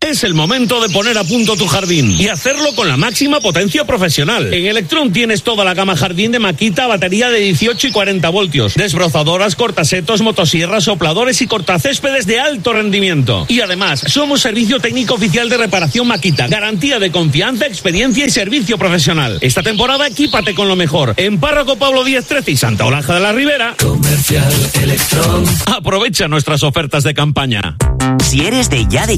Es el momento de poner a punto tu jardín y hacerlo con la máxima potencia profesional. En Electron tienes toda la gama jardín de Makita a batería de 18 y 40 voltios, desbrozadoras, cortasetos, motosierras, sopladores y cortacéspedes de alto rendimiento. Y además, somos servicio técnico oficial de reparación Makita, garantía de confianza, experiencia y servicio profesional. Esta temporada equípate con lo mejor. En Párroco Pablo Díaz 13 y Santa Olanja de la Ribera. Comercial Electron. Aprovecha nuestras ofertas de campaña. Si eres de ya,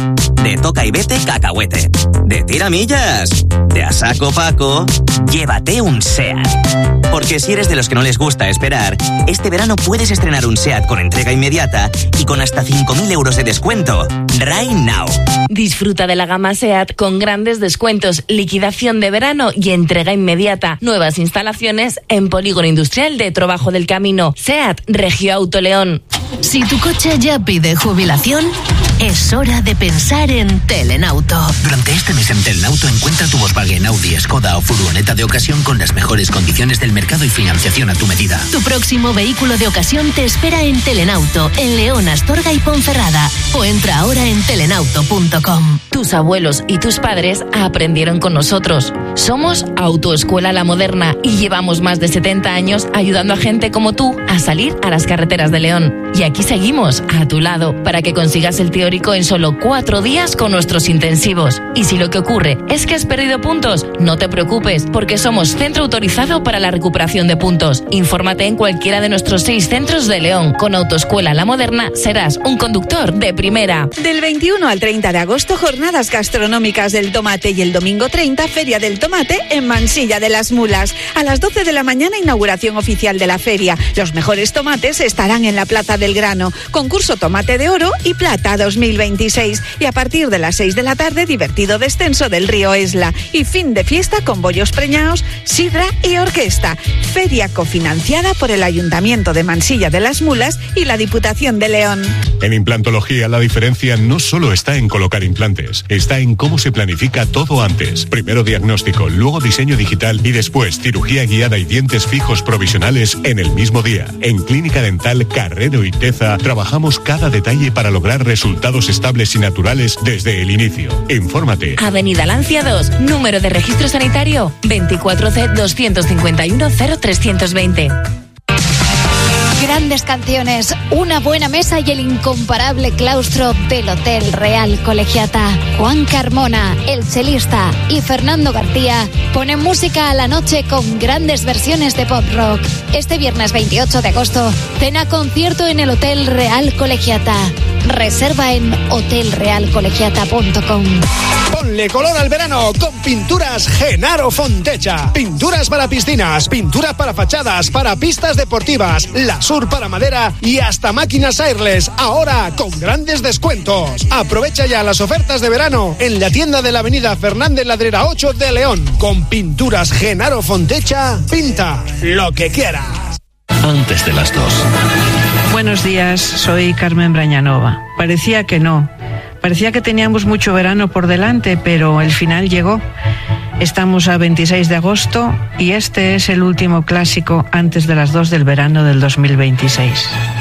de toca y vete cacahuete, de tiramillas, de a saco Paco, llévate un SEAT. Porque si eres de los que no les gusta esperar, este verano puedes estrenar un SEAT con entrega inmediata y con hasta 5.000 euros de descuento. Right now. Disfruta de la gama SEAT con grandes descuentos, liquidación de verano y entrega inmediata. Nuevas instalaciones en Polígono Industrial de Trobajo del Camino. SEAT Regio Auto León. Si tu coche ya pide jubilación, es hora de pensar en Telenauto. Durante este mes en Telenauto encuentra tu Volkswagen, Audi, Skoda o furgoneta de ocasión con las mejores condiciones del mercado y financiación a tu medida. Tu próximo vehículo de ocasión te espera en Telenauto, en León, Astorga y Ponferrada. O entra ahora en telenauto.com. Tus abuelos y tus padres aprendieron con nosotros. Somos Autoescuela La Moderna y llevamos más de 70 años ayudando a gente como tú a salir a las carreteras de León. Y aquí seguimos, a tu lado, para que consigas el teórico en solo 4 días con nuestros intensivos. Y si lo que ocurre es que has perdido puntos, no te preocupes, porque somos centro autorizado para la recuperación de puntos. Infórmate en cualquiera de nuestros 6 centros de León. Con Autoescuela La Moderna serás un conductor de primera. Del 21 al 30 de agosto, jornadas gastronómicas del tomate, y el domingo 30, Feria del Tomate en Mansilla de las Mulas. A las 12 de la mañana, inauguración oficial de la feria. Los mejores tomates estarán en la Plaza del Grano. Concurso Tomate de Oro y Plata 2026. Y a partir de las 6 de la tarde, divertido descenso del río Esla. Y fin de fiesta con bollos preñados, sidra y orquesta. Feria cofinanciada por el Ayuntamiento de Mansilla de las Mulas y la Diputación de León. En implantología, la diferencia no solo está en colocar implantes, está en cómo se planifica todo antes. Primero diagnóstico, luego diseño digital y después cirugía guiada y dientes fijos provisionales en el mismo día. En Clínica Dental Carrero y Teza trabajamos cada detalle para lograr resultados estables y naturales desde el inicio. Infórmate. Avenida Lancia 2, número de registro sanitario 24C 251 0320. Grandes canciones, una buena mesa y el incomparable claustro del Hotel Real Colegiata. Juan Carmona, el chelista, y Fernando García ponen música a la noche con grandes versiones de pop rock. Este viernes 28 de agosto, cena concierto en el Hotel Real Colegiata. Reserva en hotelrealcolegiata.com. Ponle color al verano con Pinturas Genaro Fontecha. Pinturas para piscinas, pinturas para fachadas, para pistas deportivas, la Sur para madera y hasta máquinas airless. Ahora con grandes descuentos. Aprovecha ya las ofertas de verano en la tienda de la avenida Fernández Ladrera 8 de León. Con Pinturas Genaro Fontecha, pinta lo que quieras. Antes de las 2. Buenos días, soy Carmen Brañanova. Parecía que no. Parecía que teníamos mucho verano por delante, pero el final llegó. Estamos a 26 de agosto y este es el último clásico antes de las 2 del verano del 2026.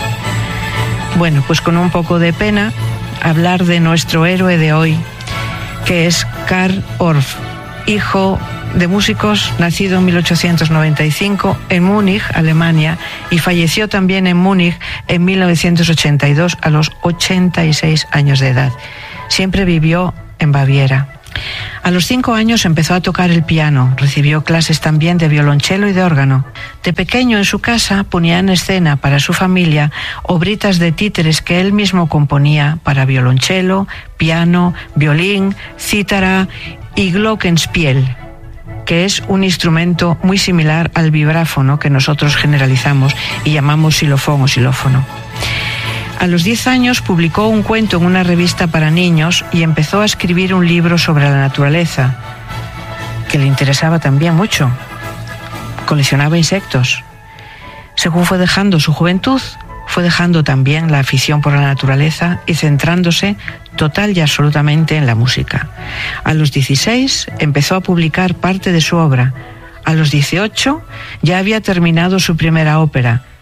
Bueno, pues con un poco de pena, hablar de nuestro héroe de hoy, que es Carl Orff, hijo de músicos, nacido en 1895 en Múnich, Alemania, y falleció también en Múnich en 1982 a los 86 años de edad. Siempre vivió en Baviera. A los 5 años empezó a tocar el piano, recibió clases también de violonchelo y de órgano. De pequeño en su casa ponía en escena para su familia obritas de títeres que él mismo componía para violonchelo, piano, violín, cítara y glockenspiel, que es un instrumento muy similar al vibráfono que nosotros generalizamos y llamamos xilofón o xilófono. A los 10 años publicó un cuento en una revista para niños y empezó a escribir un libro sobre la naturaleza, que le interesaba también mucho. Coleccionaba insectos. Según fue dejando su juventud, fue dejando también la afición por la naturaleza y centrándose total y absolutamente en la música. A los 16 empezó a publicar parte de su obra. A los 18 ya había terminado su primera ópera,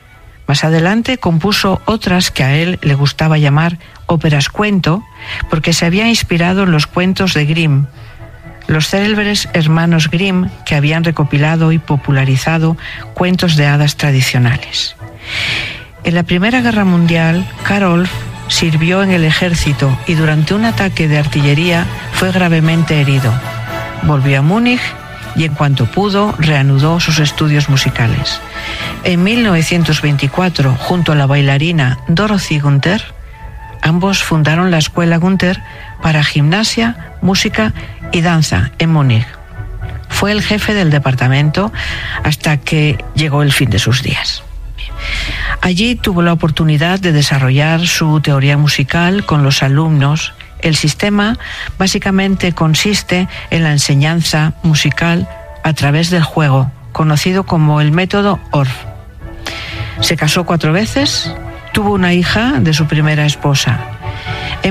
Más adelante compuso otras que a él le gustaba llamar óperas cuento, porque se había inspirado en los cuentos de Grimm, los célebres hermanos Grimm que habían recopilado y popularizado cuentos de hadas tradicionales. En la Primera Guerra Mundial, Karolf sirvió en el ejército y durante un ataque de artillería fue gravemente herido. Volvió a Múnich y en cuanto pudo reanudó sus estudios musicales. En 1924, junto a la bailarina Dorothy Gunther, ambos fundaron la Escuela Gunther para gimnasia, música y danza en Múnich. Fue el jefe del departamento hasta que llegó el fin de sus días. Allí tuvo la oportunidad de desarrollar su teoría musical con los alumnos. El sistema básicamente consiste en la enseñanza musical a través del juego, conocido como el método Orff. Se casó 4 veces, tuvo una hija de su primera esposa. En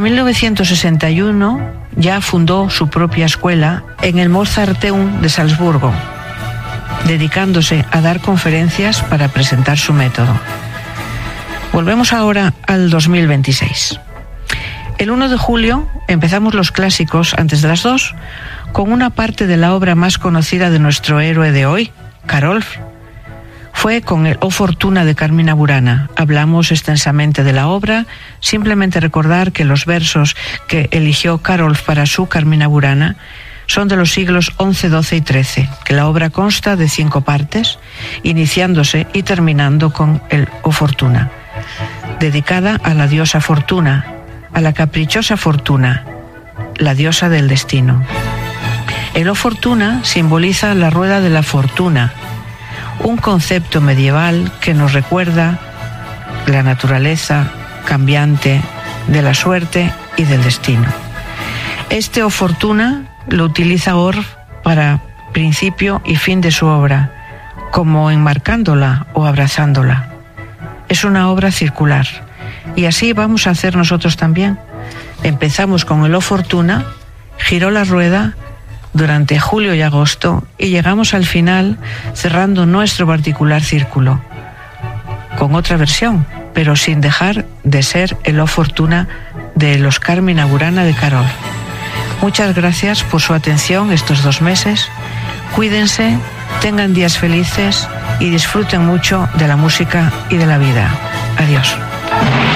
1961 ya fundó su propia escuela en el Mozarteum de Salzburgo, dedicándose a dar conferencias para presentar su método. Volvemos ahora al 2026. El 1 de julio empezamos los clásicos antes de las 2 con una parte de la obra más conocida de nuestro héroe de hoy, Karolf. Fue con el O Fortuna de Carmina Burana. Hablamos extensamente de la obra, simplemente recordar que los versos que eligió Karolf para su Carmina Burana son de los siglos XI, XII y XIII, que la obra consta de 5 partes, iniciándose y terminando con el O Fortuna, dedicada a la diosa Fortuna, a la caprichosa Fortuna, la diosa del destino. El O Fortuna simboliza la rueda de la fortuna, un concepto medieval que nos recuerda la naturaleza cambiante de la suerte y del destino. Este O Fortuna lo utiliza Orff para principio y fin de su obra, como enmarcándola o abrazándola. Es una obra circular, y así vamos a hacer nosotros también. Empezamos con el O Fortuna, giró la rueda durante julio y agosto y llegamos al final cerrando nuestro particular círculo con otra versión, pero sin dejar de ser el O Fortuna de los Carmina Burana de Karolf. Muchas gracias por su atención estos 2 meses. Cuídense, tengan días felices y disfruten mucho de la música y de la vida. Adiós.